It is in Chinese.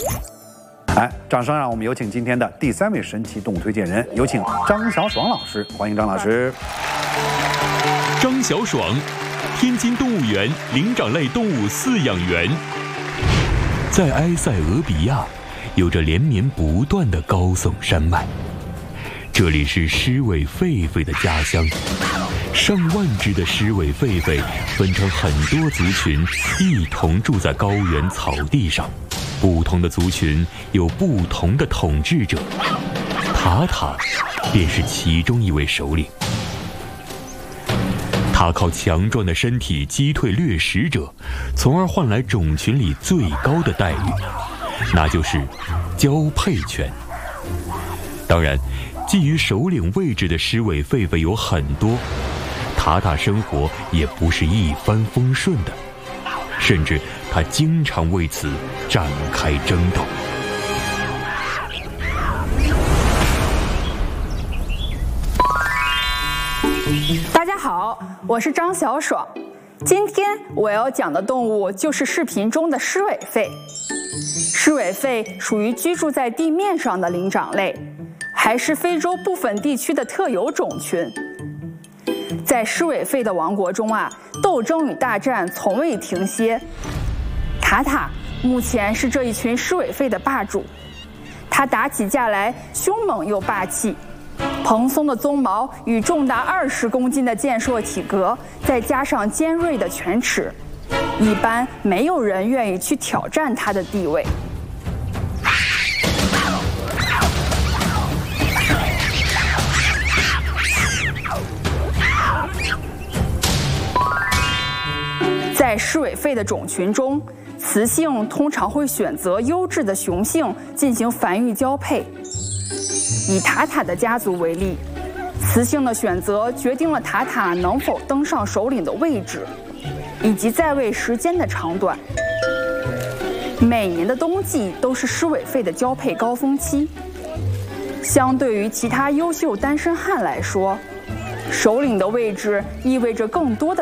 掌声让我们有请今天的第3位神奇动物推荐人，有请张小爽老师，欢迎张老师。 张小爽，天津动物园灵长类动物饲养员，在埃塞俄比亚有着连绵不断的高耸山脉，这里是狮尾狒狒的家乡。上万只的狮尾狒狒分成很多族群，一同住在高原草地上。不同的族群有不同的统治者，塔塔便是其中一位首领。他靠强壮的身体击退掠食者，从而换来种群里最高的待遇，那就是交配权。当然，觊觎首领位置的狮尾狒狒有很多，塔塔生活也不是一帆风顺的，甚至他经常为此展开争斗。 大家好，我是张小爽。今天我要讲的动物就是视频中的狮尾狒。狮尾狒属于居住在地面上的灵长类，还是非洲部分地区的特有种群。在狮尾狒的王国中斗争与大战从未停歇。塔塔目前是这一群狮尾狒的霸主，他打起架来凶猛又霸气，蓬松的鬃毛与重达20公斤的健硕体格，再加上尖锐的犬齿，一般没有人愿意去挑战他的地位。在狮尾狒的种群中，雌性通常会选择优质的雄性进行繁育交配。以塔塔的家族为例，雌性的选择决定了塔塔能否登上首领的位置，以及在位时间的长短。每年的冬季都是狮尾狒的交配高峰期。相对于其他优秀单身汉来说，首领的位置意味着更多的